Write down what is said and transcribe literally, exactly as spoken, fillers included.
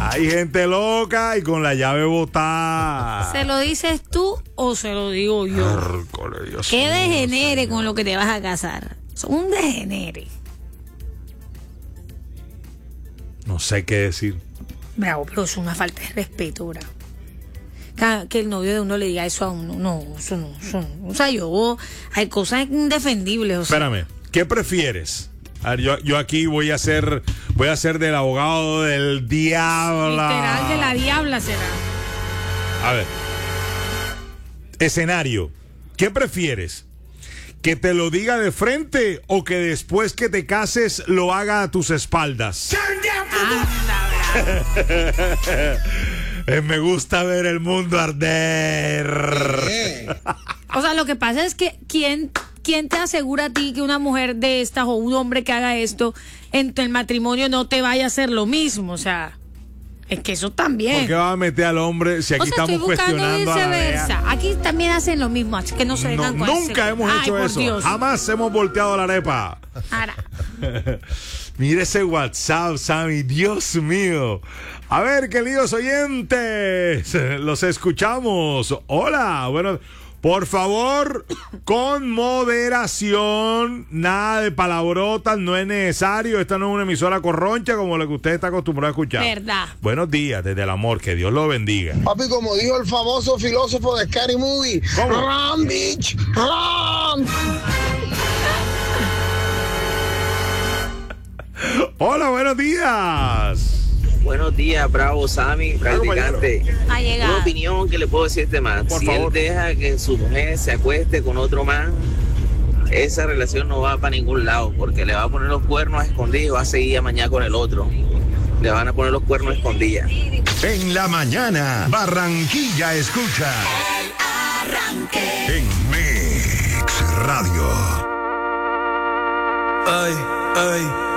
Hay gente loca y con la llave botada. ¿Se lo dices tú o se lo digo yo? Hércules, Dios ¿Qué mío, degenere señor. con lo que te vas a casar? Son un degenere. No sé qué decir. Bravo, pero es una falta de respeto, bravo. Cada- Que el novio de uno le diga eso a uno. No, eso no. Eso no. O sea, yo. Hay cosas indefendibles. O sea, Espérame, ¿qué prefieres? A ver, yo, yo aquí voy a ser voy a ser del abogado del diablo. literal de la diabla será. A ver. Escenario. ¿Qué prefieres? ¿Que te lo diga de frente o que después que te cases lo haga a tus espaldas? Eh, Me gusta ver el mundo arder. O sea, lo que pasa es que ¿quién, quién te asegura a ti que una mujer de estas o un hombre que haga esto en el matrimonio no te vaya a hacer lo mismo? O sea, es que eso también. ¿Por qué va a meter al hombre si aquí o sea, estamos estoy buscando cuestionando a la viceversa. vea? Aquí también hacen lo mismo, así que no se No, dejan con nunca ese- hemos Ay, hecho por eso. Dios. Jamás hemos volteado la arepa. Ahora, Mire ese WhatsApp, Sammy. Dios mío. A ver, queridos oyentes. Los escuchamos. Hola. Bueno, por favor, con moderación. Nada de palabrotas. No es necesario. Esta no es una emisora corroncha como la que usted está acostumbrado a escuchar. verdad. Buenos días desde el amor. Que Dios lo bendiga. Papi, como dijo el famoso filósofo de Scary Movie, ¿Cómo? run, bitch, run. Hola, buenos días. Buenos días, bravo Sammy, practicante. Ha llegado. Una opinión que le puedo decir a este man. Por si favor. él deja que su mujer se acueste con otro man, esa relación no va para ningún lado, porque le va a poner los cuernos a escondidas y va a seguir a mañana con el otro. Le van a poner los cuernos a escondidas. En la mañana, Barranquilla escucha. En Mix Radio. Ay, ay.